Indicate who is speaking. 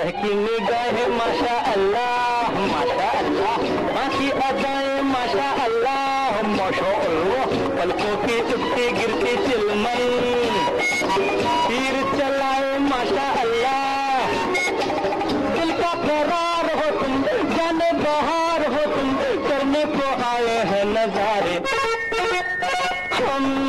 Speaker 1: बहकी निगाहें माशा अल्लाह माशा अल्लाह, बाकी अदाएं माशा अल्लाह माशा अल्लाह, पलकों की उठती गिरती चिलमन, तीर चलाए माशा अल्लाह, दिल का करार हो तुम, जाने बहार हो तुम, करने को आए हैं नजारे हम